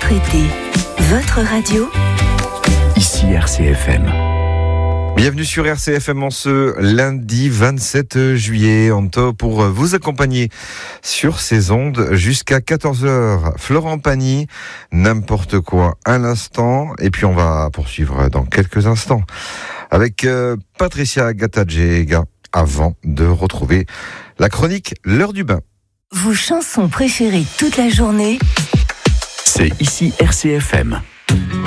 votre été, votre radio. Ici RCFM. Bienvenue sur RCFM en ce lundi 27 juillet, en top pour vous accompagner sur ces ondes jusqu'à 14h. Florent Pagny, n'importe quoi à l'instant, et puis on va poursuivre dans quelques instants avec Patricia Gattagega avant de retrouver la chronique L'heure du bain. Vos chansons préférées toute la journée, C'est ici RCFM.